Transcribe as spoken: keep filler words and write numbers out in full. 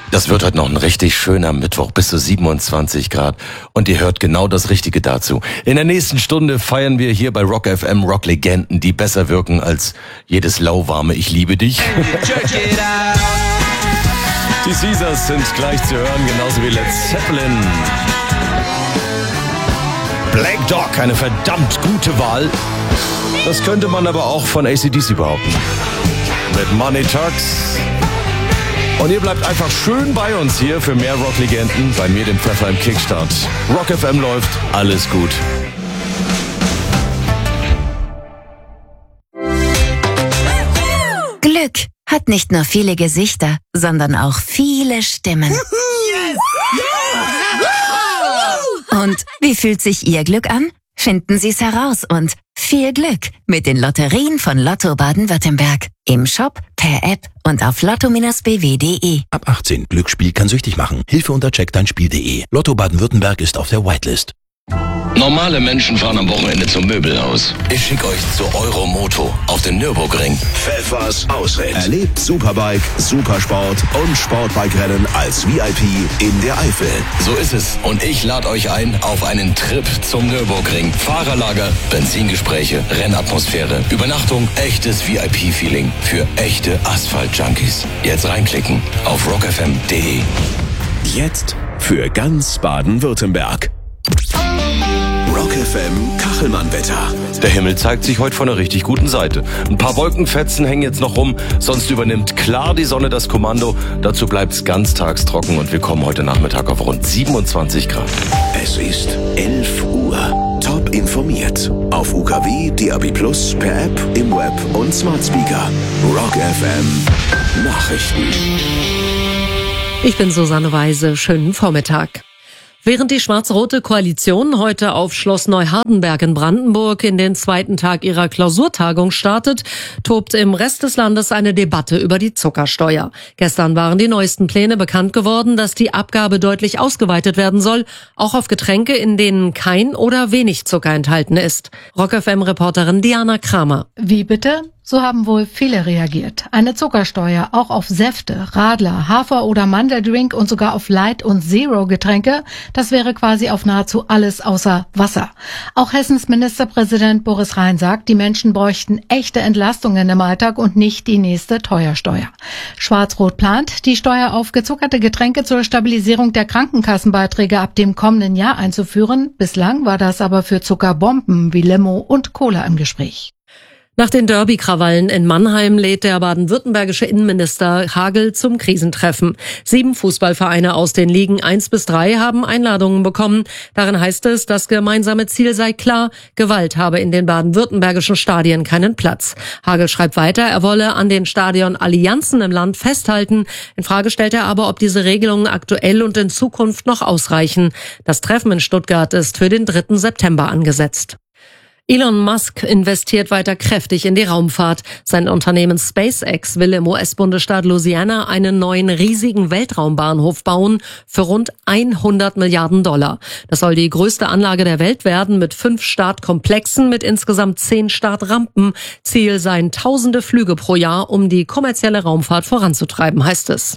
Das wird heute noch ein richtig schöner Mittwoch, bis zu siebenundzwanzig Grad. Und ihr hört genau das Richtige dazu. In der nächsten Stunde feiern wir hier bei Rock F M Rock-Legenden, die besser wirken als jedes lauwarme Ich liebe dich. Die Caesars sind gleich zu hören, genauso wie Led Zeppelin. Black Dog, eine verdammt gute Wahl. Das könnte man aber auch von A C D C behaupten. Mit Money Talks. Und ihr bleibt einfach schön bei uns hier für mehr Rock-Legenden. Bei mir, dem Pfeffer im Kickstart. Rock F M läuft, alles gut. Glück hat nicht nur viele Gesichter, sondern auch viele Stimmen. Und wie fühlt sich Ihr Glück an? Finden Sie es heraus und viel Glück mit den Lotterien von Lotto Baden-Württemberg. Im Shop, per App und auf lotto Bindestrich b w punkt de. Ab achtzehn. Glücksspiel kann süchtig machen. Hilfe unter check dein spiel punkt de. Lotto Baden-Württemberg ist auf der Whitelist. Normale Menschen fahren am Wochenende zum Möbelhaus. Ich schicke euch zu Euromoto auf den Nürburgring. Pfeffers Ausritt. Erlebt Superbike, Supersport und Sportbike-Rennen als V I P in der Eifel. So ist es. Und ich lade euch ein auf einen Trip zum Nürburgring. Fahrerlager, Benzingespräche, Rennatmosphäre, Übernachtung, echtes V I P-Feeling für echte Asphalt-Junkies. Jetzt reinklicken auf rock f m punkt de. Jetzt für ganz Baden-Württemberg. Rock F M Kachelmann-Wetter. Der Himmel zeigt sich heute von einer richtig guten Seite. Ein paar Wolkenfetzen hängen jetzt noch rum, sonst übernimmt klar die Sonne das Kommando. Dazu bleibt's ganztags trocken und wir kommen heute Nachmittag auf rund siebenundzwanzig Grad. Es ist elf Uhr. Top informiert. Auf U K W, D A B plus, per App, im Web und Smart Speaker. Rock F M Nachrichten. Ich bin Susanne Weise. Schönen Vormittag. Während die schwarz-rote Koalition heute auf Schloss Neuhardenberg in Brandenburg in den zweiten Tag ihrer Klausurtagung startet, tobt im Rest des Landes eine Debatte über die Zuckersteuer. Gestern waren die neuesten Pläne bekannt geworden, dass die Abgabe deutlich ausgeweitet werden soll, auch auf Getränke, in denen kein oder wenig Zucker enthalten ist. Rock F M-Reporterin Diana Kramer. Wie bitte? So haben wohl viele reagiert. Eine Zuckersteuer auch auf Säfte, Radler, Hafer- oder Mandeldrink und sogar auf Light- und Zero-Getränke, das wäre quasi auf nahezu alles außer Wasser. Auch Hessens Ministerpräsident Boris Rhein sagt, die Menschen bräuchten echte Entlastungen im Alltag und nicht die nächste Teuersteuer. Schwarz-Rot plant, die Steuer auf gezuckerte Getränke zur Stabilisierung der Krankenkassenbeiträge ab dem kommenden Jahr einzuführen. Bislang war das aber für Zuckerbomben wie Limo und Cola im Gespräch. Nach den Derby-Krawallen in Mannheim lädt der baden-württembergische Innenminister Hagel zum Krisentreffen. Sieben Fußballvereine aus den Ligen eins bis drei haben Einladungen bekommen. Darin heißt es, das gemeinsame Ziel sei klar, Gewalt habe in den baden-württembergischen Stadien keinen Platz. Hagel schreibt weiter, er wolle an den Stadionallianzen im Land festhalten. In Frage stellt er aber, ob diese Regelungen aktuell und in Zukunft noch ausreichen. Das Treffen in Stuttgart ist für den dritten September angesetzt. Elon Musk investiert weiter kräftig in die Raumfahrt. Sein Unternehmen SpaceX will im U S-Bundesstaat Louisiana einen neuen riesigen Weltraumbahnhof bauen für rund hundert Milliarden Dollar. Das soll die größte Anlage der Welt werden mit fünf Startkomplexen mit insgesamt zehn Startrampen. Ziel seien tausende Flüge pro Jahr, um die kommerzielle Raumfahrt voranzutreiben, heißt es.